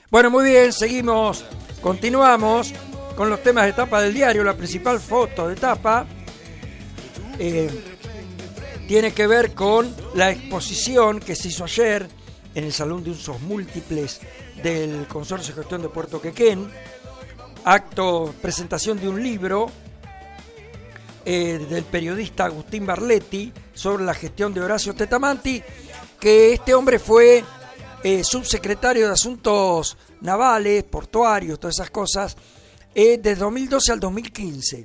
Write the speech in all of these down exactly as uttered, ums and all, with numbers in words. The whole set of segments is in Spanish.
Bueno, muy bien, seguimos, continuamos con los temas de tapa del diario. La principal foto de tapa eh, tiene que ver con la exposición que se hizo ayer en el Salón de Usos Múltiples del Consorcio de Gestión de Puerto Quequén. Acto, presentación de un libro eh, del periodista Agustín Barletti sobre la gestión de Horacio Tetamanti, que este hombre fue eh, subsecretario de Asuntos Navales, Portuarios, todas esas cosas, eh, desde dos mil doce al dos mil quince.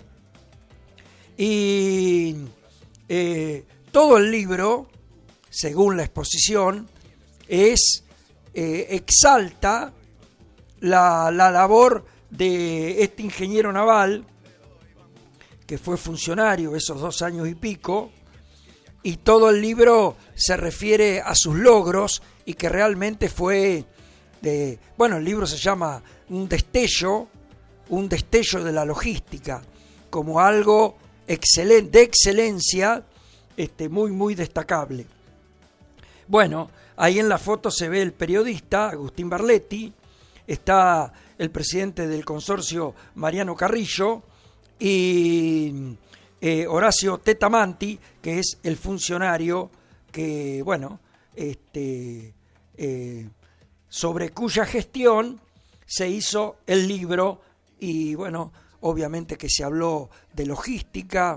Y eh, todo el libro, según la exposición, es eh, exalta la, la labor de este ingeniero naval que fue funcionario esos dos años y pico, y todo el libro se refiere a sus logros y que realmente fue de, bueno, el libro se llama un destello, un destello de la logística, como algo excelente, de excelencia, este, muy muy destacable. Bueno, ahí en la foto se ve el periodista Agustín Barletti, está el presidente del consorcio Mariano Carrillo y eh, Horacio Tetamanti, que es el funcionario que, bueno, este, eh, sobre cuya gestión se hizo el libro y, bueno, obviamente que se habló de logística,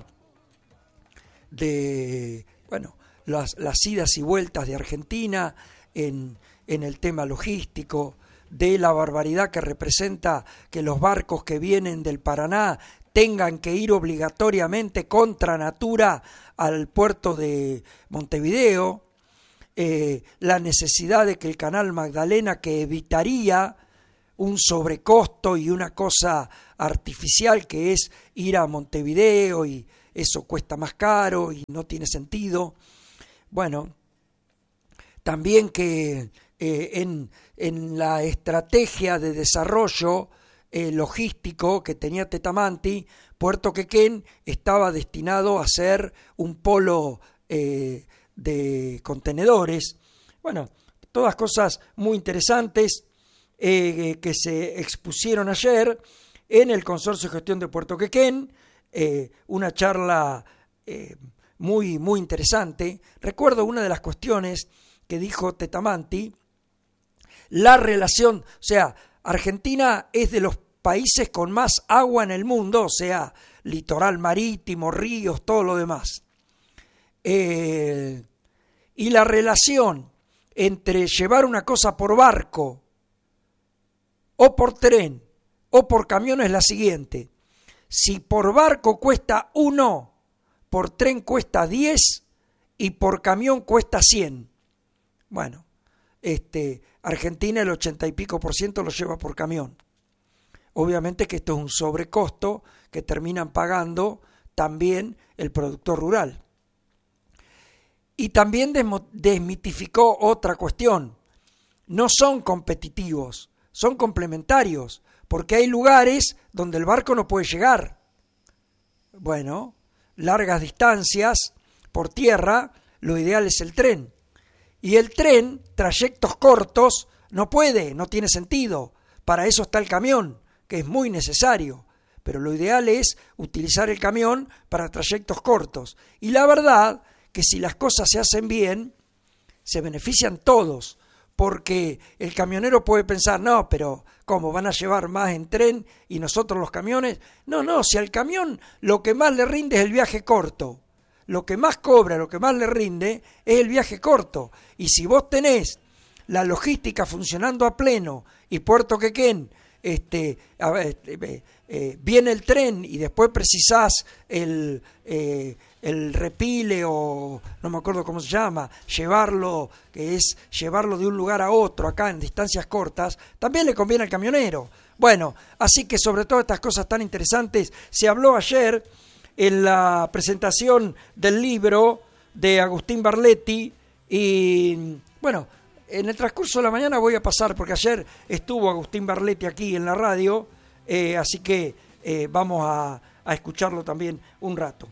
de, bueno, las, las idas y vueltas de Argentina en, en el tema logístico, de la barbaridad que representa que los barcos que vienen del Paraná tengan que ir obligatoriamente contra natura al puerto de Montevideo, eh, la necesidad de que el canal Magdalena, que evitaría un sobrecosto y una cosa artificial que es ir a Montevideo y eso cuesta más caro y no tiene sentido. Bueno, también que eh, en, en la estrategia de desarrollo eh, logístico que tenía Tetamanti, Puerto Quequén estaba destinado a ser un polo eh, de contenedores. Bueno, todas cosas muy interesantes eh, que se expusieron ayer en el Consorcio de Gestión de Puerto Quequén, eh, una charla eh, muy, muy interesante. Recuerdo una de las cuestiones que dijo Tetamanti, la relación, o sea, Argentina es de los países con más agua en el mundo, o sea, litoral marítimo, ríos, todo lo demás. Eh, y la relación entre llevar una cosa por barco o por tren o por camión es la siguiente: si por barco cuesta uno, por tren cuesta diez y por camión cuesta cien. Bueno, este, Argentina el ochenta y pico por ciento lo lleva por camión. Obviamente que esto es un sobrecosto que terminan pagando también el productor rural. Y también desmitificó otra cuestión. No son competitivos, son complementarios, porque hay lugares donde el barco no puede llegar. Bueno, largas distancias por tierra, lo ideal es el tren. Y el tren, trayectos cortos, no puede, no tiene sentido. Para eso está el camión, que es muy necesario. Pero lo ideal es utilizar el camión para trayectos cortos. Y la verdad que si las cosas se hacen bien, se benefician todos. Porque el camionero puede pensar, no, pero ¿cómo van a llevar más en tren y nosotros los camiones? No, no, si al camión lo que más le rinde es el viaje corto. Lo que más cobra, lo que más le rinde es el viaje corto. Y si vos tenés la logística funcionando a pleno y Puerto Quequén, este, a ver, eh, eh, viene el tren y después precisás el, eh, el repile o no me acuerdo cómo se llama, llevarlo, que es llevarlo de un lugar a otro acá en distancias cortas, también le conviene al camionero. Bueno, así que sobre todas estas cosas tan interesantes se habló ayer en la presentación del libro de Agustín Barletti y, bueno, en el transcurso de la mañana voy a pasar, porque ayer estuvo Agustín Barletti aquí en la radio, eh, así que eh, vamos a, a escucharlo también un rato.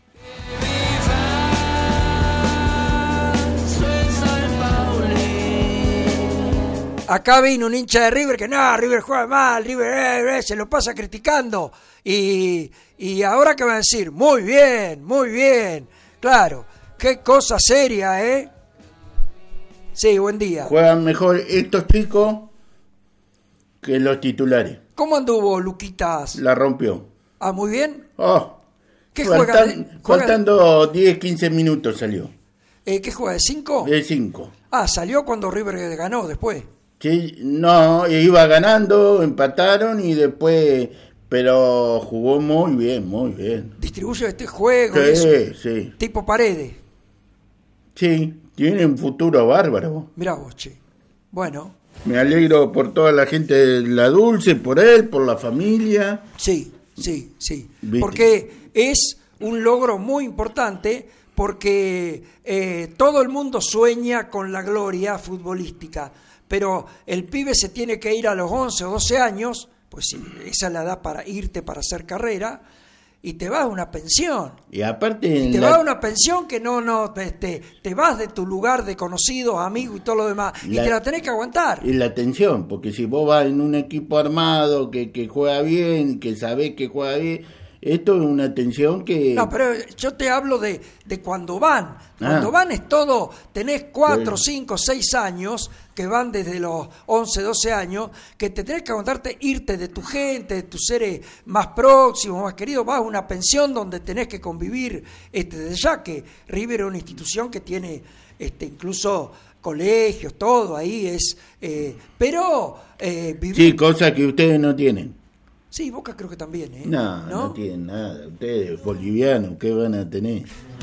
acá vino un hincha de River que no, River juega mal, River eh, eh, se lo pasa criticando. Y, y ahora, ¿qué va a decir? Muy bien, muy bien. Claro, qué cosa seria, ¿eh? Sí, buen día. Juegan mejor estos chicos que los titulares. ¿Cómo anduvo Luquitas? La rompió. Ah, muy bien. Oh, ¿Qué faltan, juega? De, juega faltando diez, quince minutos salió. Eh, ¿Qué juega? ¿De cinco? De cinco. Ah, salió cuando River ganó después. Sí, no, iba ganando, empataron y después, pero jugó muy bien, muy bien. Distribuye este juego. Sí, y eso, sí. Tipo Paredes. Sí, tiene un futuro bárbaro. Mirá vos, che. Bueno. Me alegro por toda la gente de La Dulce, por él, por la familia. Sí, sí, sí. ¿Viste? Porque es un logro muy importante, porque eh, todo el mundo sueña con la gloria futbolística, pero el pibe se tiene que ir a los once o doce años, pues sí, esa es la edad para irte para hacer carrera, y te vas a una pensión. Y aparte... Y te la... vas a una pensión que no, no, este, te vas de tu lugar de conocidos, amigos y todo lo demás, la... y te la tenés que aguantar. Y la tensión, porque si vos vas en un equipo armado que, que juega bien, que sabés que juega bien, esto es una tensión que... No, pero yo te hablo de, de cuando van. Cuando ah. van es todo, tenés cuatro, cinco, seis años, que van desde los once, doce años, que te tenés que aguantarte, irte de tu gente, de tus seres más próximos, más queridos, vas a una pensión donde tenés que convivir, este, desde ya que River es una institución que tiene este, incluso colegios, todo ahí es... Eh, pero... Eh, vivir... Sí, cosas que ustedes no tienen. Sí, Boca creo que también, ¿eh? No, no, no tienen nada. Ustedes, bolivianos, ¿qué van a tener?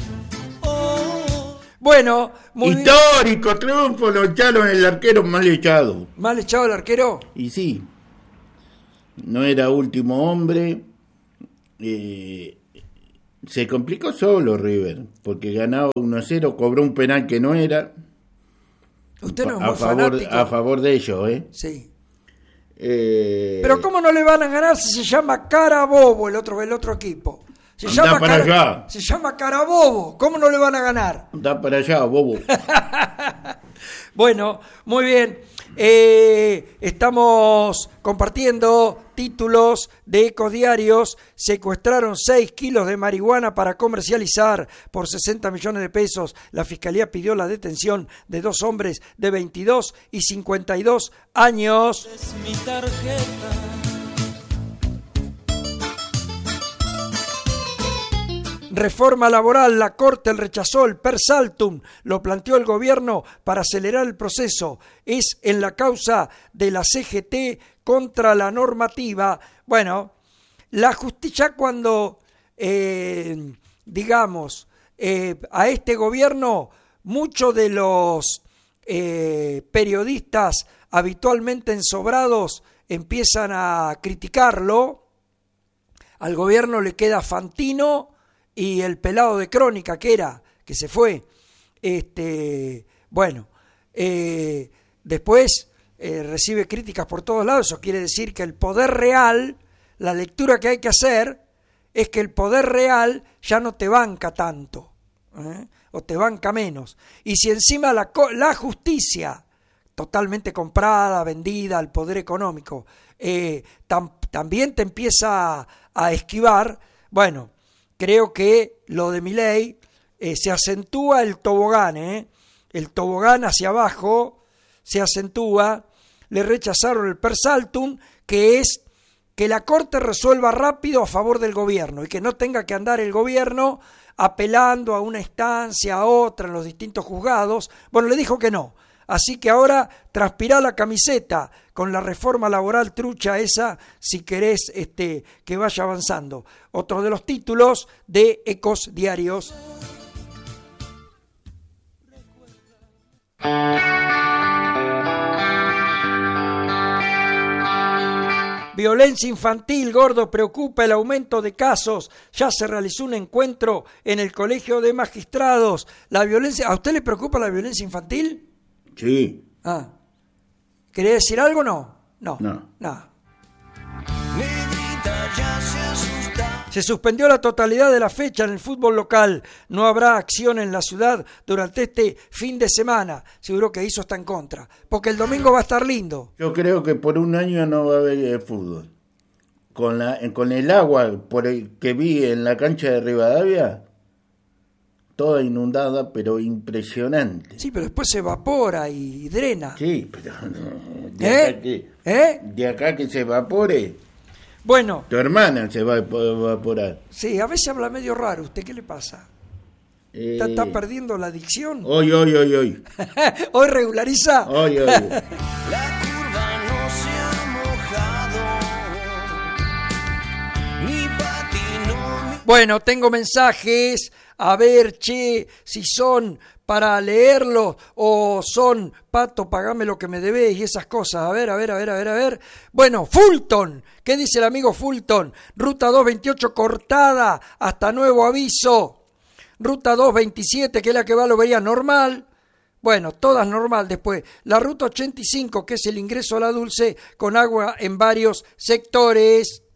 Bueno, muy histórico bien. Triunfo, lo echaron el arquero mal echado. ¿Mal echado el arquero? Y sí, no era último hombre. Eh, se complicó solo River, porque ganaba uno a cero, cobró un penal que no era. Usted no es a muy favor, fanático. A favor de ellos, ¿eh? Sí. Eh, Pero ¿cómo no le van a ganar si se llama Carabobo el otro, el otro equipo? Se Andá llama para Cara, allá. Se llama Carabobo. ¿Cómo no le van a ganar? Anda para allá, bobo. Bueno, muy bien. Eh, estamos compartiendo títulos de Ecodiarios. Secuestraron seis kilos de marihuana para comercializar por sesenta millones de pesos. La Fiscalía pidió la detención de dos hombres de veintidós y cincuenta y dos años. Es mi tarjeta. Reforma laboral, la Corte rechazó el per saltum, lo planteó el gobierno para acelerar el proceso. Es en la causa de la C G T contra la normativa. Bueno, la justicia cuando, eh, digamos, eh, a este gobierno, muchos de los eh, periodistas habitualmente ensobrados empiezan a criticarlo, al gobierno le queda Fantino y el pelado de Crónica, que era, que se fue, este, bueno, eh, después eh, recibe críticas por todos lados. Eso quiere decir que el poder real, la lectura que hay que hacer, es que el poder real ya no te banca tanto, ¿eh? o te banca menos. Y si encima la, la justicia, totalmente comprada, vendida al poder económico, eh, tam, también te empieza a, a esquivar, bueno, creo que lo de Milei eh, se acentúa el tobogán, ¿eh? el tobogán hacia abajo se acentúa. Le rechazaron el per saltum, que es que la Corte resuelva rápido a favor del gobierno y que no tenga que andar el gobierno apelando a una instancia, a otra, en los distintos juzgados. Bueno, le dijo que no. Así que ahora transpirá la camiseta con la reforma laboral trucha esa, si querés este, que vaya avanzando. Otro de los títulos de Ecos Diarios. Violencia infantil, Gordo, preocupa el aumento de casos. Ya se realizó un encuentro en el Colegio de Magistrados. La violencia, ¿a usted le preocupa la violencia infantil? Sí. Ah. ¿Quería decir algo o no? No. No. No. Se suspendió la totalidad de la fecha en el fútbol local. No habrá acción en la ciudad durante este fin de semana. Seguro que eso está en contra. Porque el domingo va a estar lindo. Yo creo que por un año no va a haber eh, fútbol. Con, la, con el agua por el que vi en la cancha de Rivadavia, toda inundada, pero impresionante. Sí, pero después se evapora y drena. Sí, pero no, de, ¿Eh? acá que, ¿Eh? de acá que se evapore, Bueno. tu hermana se va a evaporar. Sí, a veces habla medio raro. ¿Usted qué le pasa? Eh, ¿Está, está perdiendo la dicción? Hoy, hoy, hoy, hoy. ¿Hoy regulariza? Hoy, hoy. La curva no se ha mojado, mi patino, mi... Bueno, tengo mensajes. A ver, che, si son para leerlos o son, Pato, pagame lo que me debes y esas cosas. A ver, a ver, a ver, a ver, a ver. Bueno, Fulton. ¿Qué dice el amigo Fulton? Ruta doscientos veintiocho cortada hasta nuevo aviso. Ruta doscientos veintisiete, que es la que va a Lobería, normal. Bueno, todas normal después. La ruta ochenta y cinco, que es el ingreso a la Dulce, con agua en varios sectores.